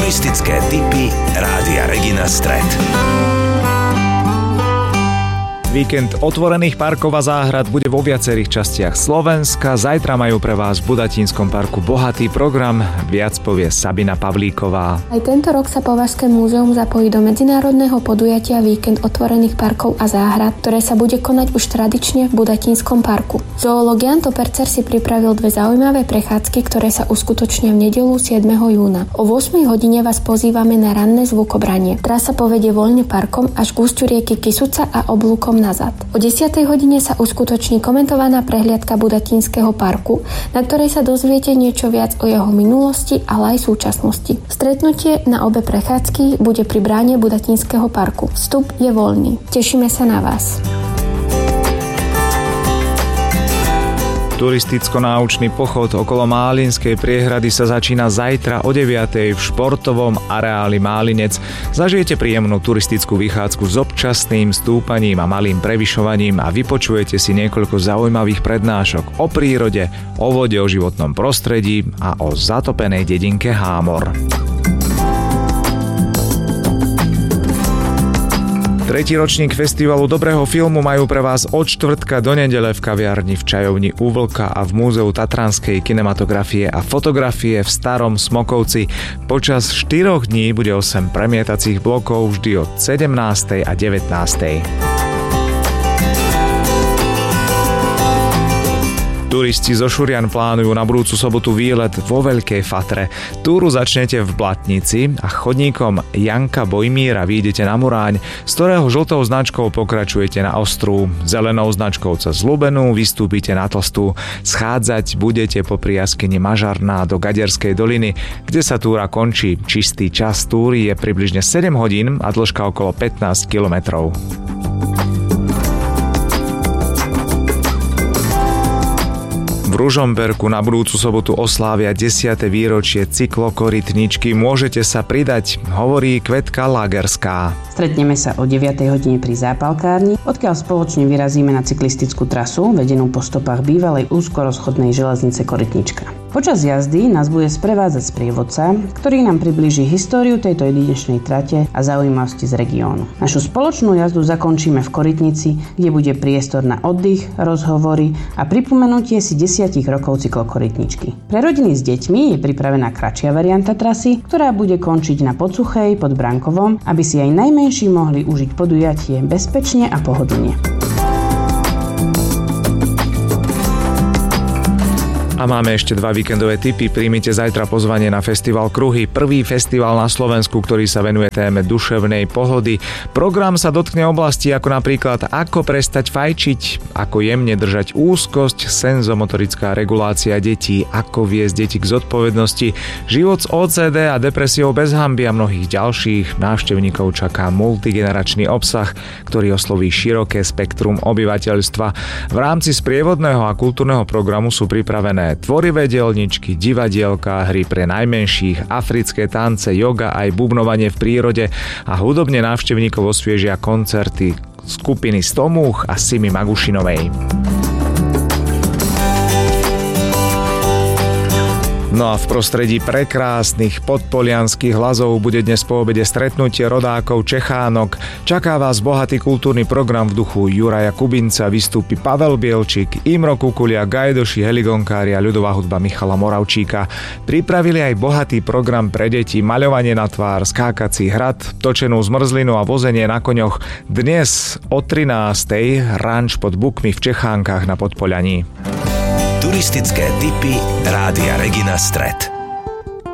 Turistické tipy Rádia Regina Stret. Víkend otvorených parkov a záhrad bude vo viacerých častiach Slovenska. Zajtra majú pre vás v Budatínskom parku bohatý program. Viac povie Sabina Pavlíková. Aj tento rok sa Považské múzeum zapojí do medzinárodného podujatia Víkend otvorených parkov a záhrad, ktoré sa bude konať už tradične v Budatínskom parku. Zoológ Jan Topercer si pripravil dve zaujímavé prechádzky, ktoré sa uskutočnia v nedeľu 7. júna. O 8 hodine vás pozývame na ranné zvukobranie. Trasa povedie voľne parkom až k úsťu rieky Kysuca a oblúkom nazad. O 10. hodine sa uskutoční komentovaná prehliadka Budatínskeho parku, na ktorej sa dozviete niečo viac o jeho minulosti, ale aj súčasnosti. Stretnutie na obe prechádzky bude pri bráne Budatínskeho parku. Vstup je voľný. Tešíme sa na vás. Turisticko-náučný pochod okolo Málinskej priehrady sa začína zajtra o 9:00 v športovom areáli Málinec. Zažijete príjemnú turistickú vychádzku s občasným stúpaním a malým prevyšovaním a vypočujete si niekoľko zaujímavých prednášok o prírode, o vode, o životnom prostredí a o zatopenej dedinke Hámor. Tretí ročník festivalu dobrého filmu majú pre vás od štvrtka do nedele v kaviarni v Čajovni u Vlka a v Múzeu tatranskej kinematografie a fotografie v Starom Smokovci. Počas 4 dní bude 8 premietacích blokov vždy od 17. a 19. Turisti zo Šurian plánujú na budúcu sobotu výlet vo Veľkej Fatre. Túru začnete v Blatnici a chodníkom Janka Bojmíra vyjdete na Muráň, z ktorého žltou značkou pokračujete na Ostrú, zelenou značkou cez Lubenú vystúpite na Tlstú. Schádzať budete popri jaskyni Mažarná do Gaderskej doliny, kde sa túra končí. Čistý čas túry je približne 7 hodín a dĺžka okolo 15 kilometrov. V Ružomberku na budúcu sobotu oslávia 10. výročie cyklokorytničky. Môžete sa pridať, hovorí Kvetka Lagerská. Stretneme sa o 9. hodine pri zápalkárni, odkiaľ spoločne vyrazíme na cyklistickú trasu, vedenú po stopách bývalej úzkorozchodnej železnice Korytnička. Počas jazdy nás bude sprevádzať sprievodca, ktorý nám priblíži históriu tejto jedinečnej trate a zaujímavosti z regiónu. Našu spoločnú jazdu zakončíme v Korytnici, kde bude priestor na oddych, rozhovory a pripomenutie si 10 rokov cyklokorytničky. Pre rodiny s deťmi je pripravená kratšia varianta trasy, ktorá bude končiť na Pocuchej pod Brankovom, aby si aj najmenší mohli užiť podujatie bezpečne a pohodlne. A máme ešte 2 víkendové tipy. Príjmite zajtra pozvanie na festival Kruhy, prvý festival na Slovensku, ktorý sa venuje téme duševnej pohody. Program sa dotkne oblasti ako napríklad ako prestať fajčiť, ako jemne držať úzkosť, senzomotorická regulácia detí, ako viesť deti k zodpovednosti, život s OCD a depresiou bez hanby a mnohých ďalších. Návštevníkov čaká multigeneračný obsah, ktorý osloví široké spektrum obyvateľstva. V rámci sprievodného a kultúrneho programu sú pripravené tvorivé dielničky, divadielka, hry pre najmenších, africké tance, yoga aj bubnovanie v prírode a hudobne návštevníkov osviežia koncerty skupiny Stomúch a Simi Magušinovej. No a v prostredí prekrásnych podpolianských Lazov bude dnes po obede stretnutie rodákov Čechánok. Čaká vás bohatý kultúrny program v duchu Juraja Kubinca, vystúpi Pavel Bielčík, Imro Kukulia, Gajdoši, Heligonkári a ľudová hudba Michala Moravčíka. Pripravili aj bohatý program pre deti, maľovanie na tvár, skákací hrad, točenú zmrzlinu a vozenie na koňoch. Dnes o 13:00 ranč pod Bukmi v Čechánkach na Podpolianí. Turistické tipy Rádia Regina Stret.